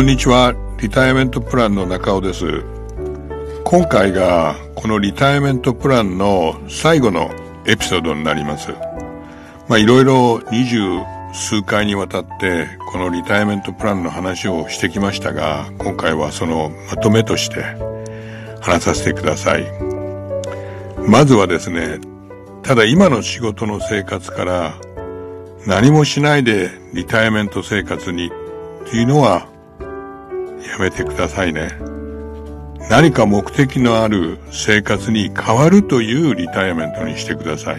こんにちは。リタイアメントプランの中尾です。今回がこのリタイアメントプランの最後のエピソードになります。いろいろ20数回にわたってこのリタイアメントプランの話をしてきましたが、今回はそのまとめとして話させてください。まずはですね、ただ今の仕事の生活から何もしないでリタイアメント生活にというのはやめてくださいね。何か目的のある生活に変わるというリタイアメントにしてください。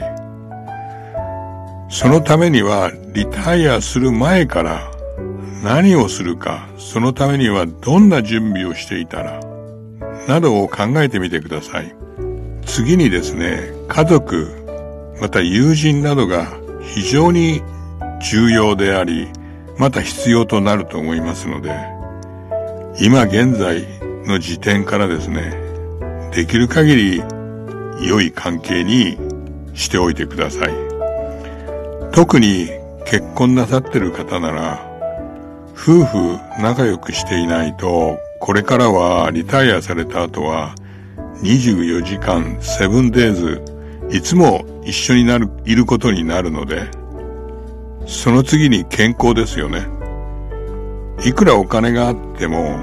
そのためにはリタイアする前から何をするか、そのためにはどんな準備をしていたらなどを考えてみてください。次にですね、家族また友人などが非常に重要であり、また必要となると思いますので、今現在の時点からですね、できる限り良い関係にしておいてください。特に結婚なさってる方なら、夫婦仲良くしていないと、これからはリタイアされた後は24時間7 days いつも一緒にいることになるので、その次に健康ですよね。いくらお金があっても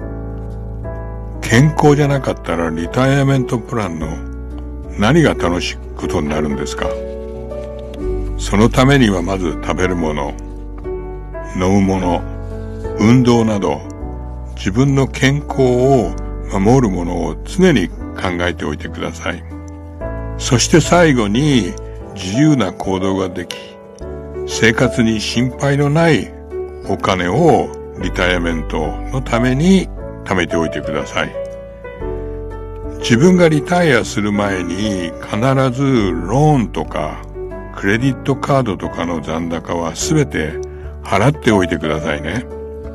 健康じゃなかったらリタイアメントプランの何が楽しいことになるんですか。そのためにはまず食べるもの、飲むもの、運動など自分の健康を守るものを常に考えておいてください。そして最後に自由な行動ができ、生活に心配のないお金をリタイアメントのために貯めておいてください。自分がリタイアする前に必ずローンとかクレディットカードとかの残高はすべて払っておいてくださいね。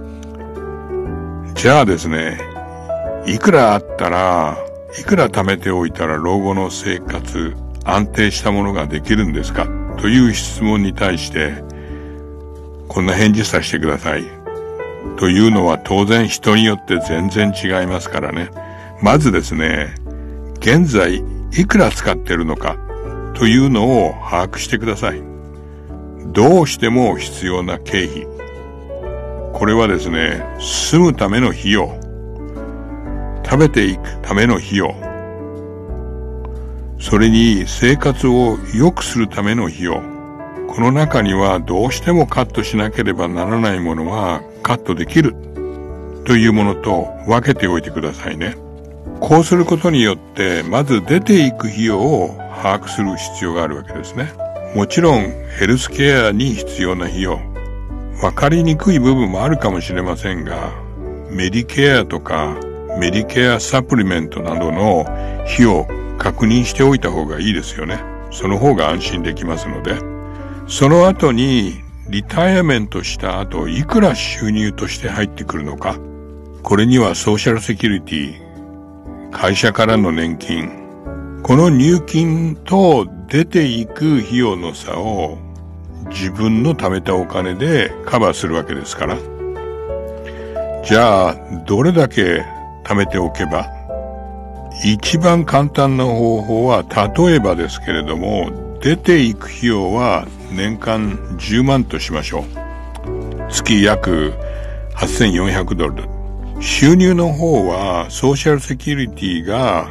じゃあですね、いくらあったら、いくら貯めておいたら老後の生活安定したものができるんですかという質問に対してこんな返事させてください。というのは当然人によって全然違いますからね。まずですね、現在いくら使ってるのかというのを把握してください。どうしても必要な経費。これはですね、住むための費用、食べていくための費用、それに生活を良くするための費用。この中にはどうしてもカットしなければならないものはカットできるというものと分けておいてくださいね。こうすることによってまず出ていく費用を把握する必要があるわけですね。もちろんヘルスケアに必要な費用、分かりにくい部分もあるかもしれませんが、メディケアとかメディケアサプリメントなどの費用を確認しておいた方がいいですよね。その方が安心できますので。その後にリタイアメントした後いくら収入として入ってくるのか。これにはソーシャルセキュリティ、会社からの年金、この入金と出ていく費用の差を自分の貯めたお金でカバーするわけですから。じゃあどれだけ貯めておけば。一番簡単な方法は、例えばですけれども、出ていく費用は年間10万としましょう。月約$8,400。収入の方はソーシャルセキュリティが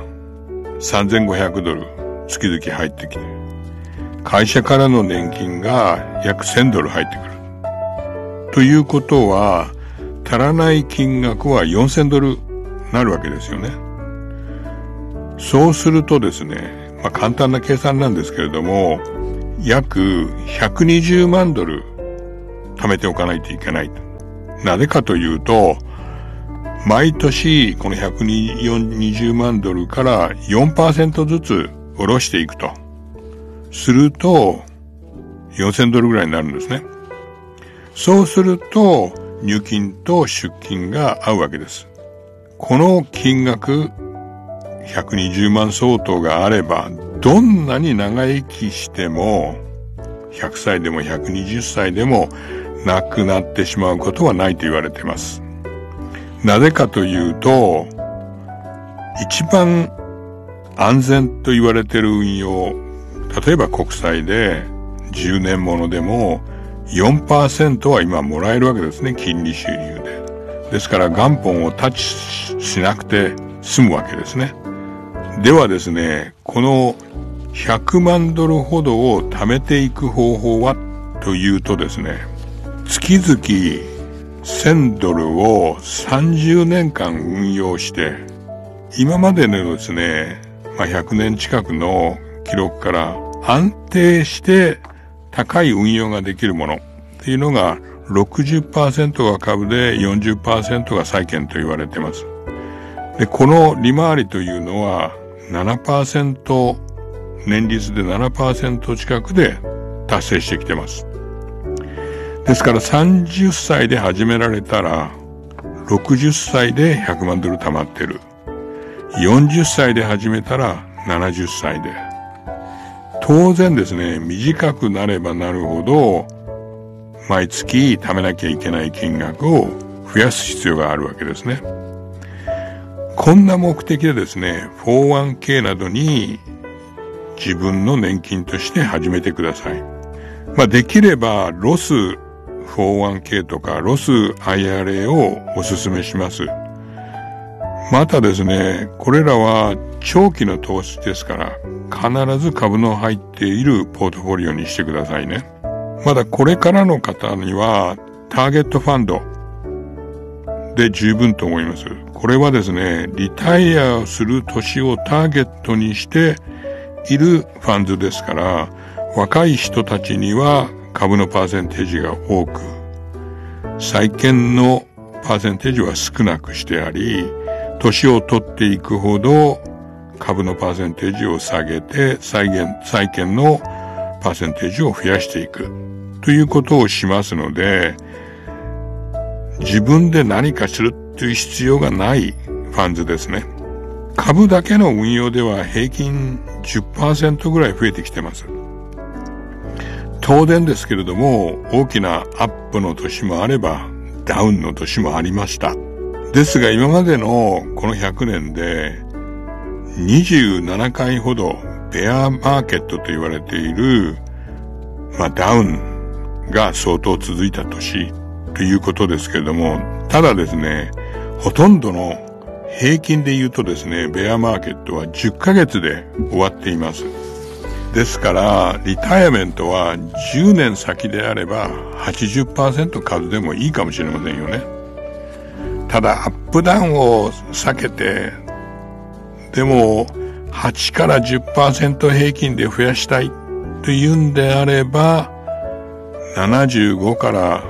$3,500月々入ってきて、会社からの年金が約$1,000入ってくる。ということは、足らない金額は$4,000なるわけですよね。そうするとですね、簡単な計算なんですけれども、約$120万貯めておかないといけない。なぜかというと、毎年この$120万から 4% ずつ下ろしていくと。すると、$4,000ぐらいになるんですね。そうすると、入金と出金が合うわけです。この金額、120万相当があれば、どんなに長生きしても、100歳でも120歳でも亡くなってしまうことはないと言われています。 なぜかというと、一番安全と言われている運用、例えば国債で10年ものでも 4% は今もらえるわけですね、金利収入で。ですから元本をタッチしなくて済むわけですね。ではですね、この100万ドルほどを貯めていく方法はというとですね、月々1000ドルを30年間運用して、今までのですね、100年近くの記録から安定して高い運用ができるものっていうのが 60% が株で 40% が債券と言われています。で、この利回りというのは 7%、年率で 7% 近くで達成してきてます。ですから30歳で始められたら60歳で100万ドル貯まってる。40歳で始めたら70歳で。当然ですね、短くなればなるほど毎月貯めなきゃいけない金額を増やす必要があるわけですね。こんな目的でですね、401k などに自分の年金として始めてください。できればロス 401k とかロス IRA をお勧めします。またですね、これらは長期の投資ですから必ず株の入っているポートフォリオにしてくださいね。まだこれからの方にはターゲットファンドで十分と思います。これはですね、リタイアをする年をターゲットにしているファンドですから、若い人たちには株のパーセンテージが多く、債券のパーセンテージは少なくしてあり、年を取っていくほど株のパーセンテージを下げて債券のパーセンテージを増やしていくということをしますので、自分で何かするという必要がないファンドですね。株だけの運用では平均 10% ぐらい増えてきてます。当然ですけれども、大きなアップの年もあればダウンの年もありました。ですが今までのこの100年で27回ほどベアマーケットと言われている、ダウンが相当続いた年ということですけれども、ただですね、ほとんどの平均で言うとですね、ベアマーケットは10ヶ月で終わっています。ですからリタイアメントは10年先であれば 80% 数でもいいかもしれませんよね。ただアップダウンを避けて、でも8から 10% 平均で増やしたいというんであれば、75から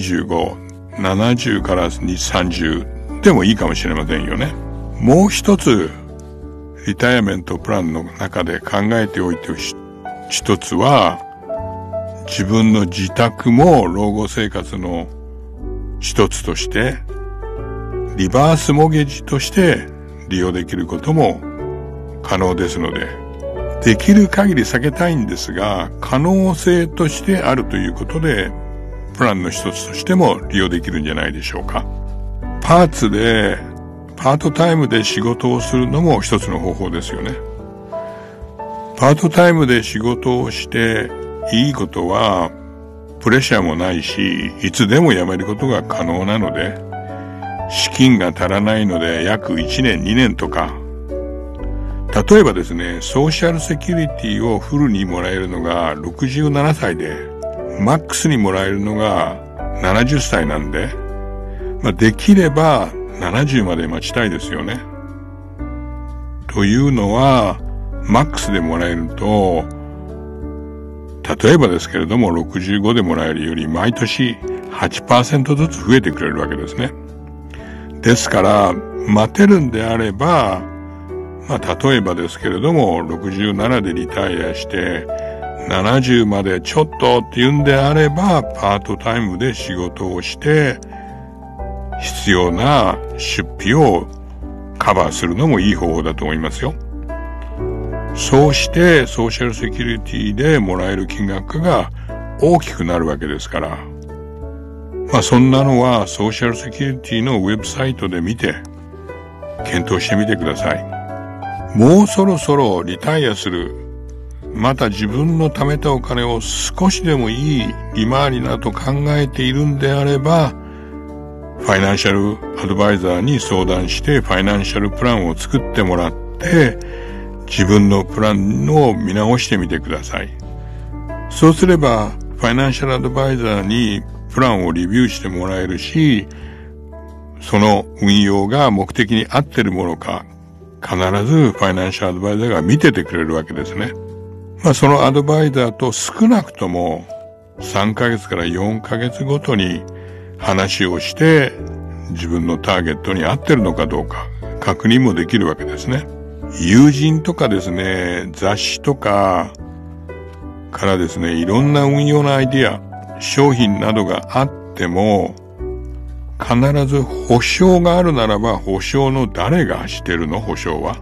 25、70から30でもいいかもしれませんよね。もう一つリタイアメントプランの中で考えておいて一つは、自分の自宅も老後生活の一つとしてリバースモゲージとして利用できることも可能ですので、できる限り避けたいんですが、可能性としてあるということでプランの一つとしても利用できるんじゃないでしょうか。パートタイムで仕事をするのも一つの方法ですよね。パートタイムで仕事をしていいことはプレッシャーもないし、いつでも辞めることが可能なので、資金が足らないので約1年2年とか、例えばですね、ソーシャルセキュリティをフルにもらえるのが67歳で、マックスにもらえるのが70歳なんで、できれば70まで待ちたいですよね。というのは、マックスでもらえると、例えばですけれども65でもらえるより毎年 8% ずつ増えてくれるわけですね。ですから待てるんであれば、例えばですけれども67でリタイアして70までちょっとっていうんであれば、パートタイムで仕事をして必要な出費をカバーするのもいい方法だと思いますよ。そうしてソーシャルセキュリティでもらえる金額が大きくなるわけですから、 そんなのはソーシャルセキュリティのウェブサイトで見て、検討してみてください。もうそろそろリタイアする。また自分の貯めたお金を少しでもいい利回りなと考えているんであれば、ファイナンシャルアドバイザーに相談してファイナンシャルプランを作ってもらって、自分のプランを見直してみてください。そうすれば、ファイナンシャルアドバイザーにプランをレビューしてもらえるし、その運用が目的に合ってるものか、必ずファイナンシャルアドバイザーが見ててくれるわけですね。そのアドバイザーと少なくとも3ヶ月から4ヶ月ごとに話をして、自分のターゲットに合ってるのかどうか確認もできるわけですね。友人とかですね、雑誌とかからですね、いろんな運用のアイディア、商品などがあっても、必ず保証があるならば、保証の誰がしてるの？保証は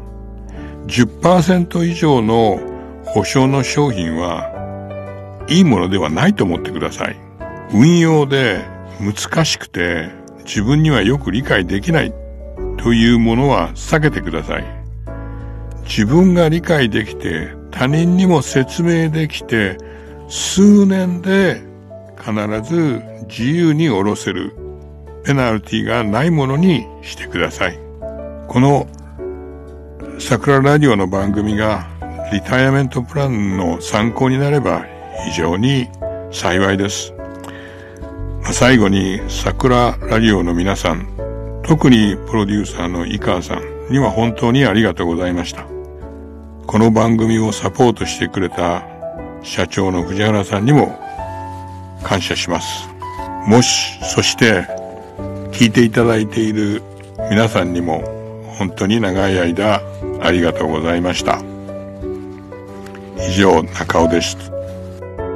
10% 以上の保証の商品はいいものではないと思ってください。運用で難しくて自分にはよく理解できないというものは避けてください。自分が理解できて他人にも説明できて数年で必ず自由に下ろせるペナルティがないものにしてください。この桜ラジオの番組がリタイアメントプランの参考になれば非常に幸いです。最後に桜ラジオの皆さん、特にプロデューサーの井川さんには本当にありがとうございました。この番組をサポートしてくれた社長の藤原さんにも感謝します。そして聞いていただいている皆さんにも本当に長い間ありがとうございました。以上、中尾です。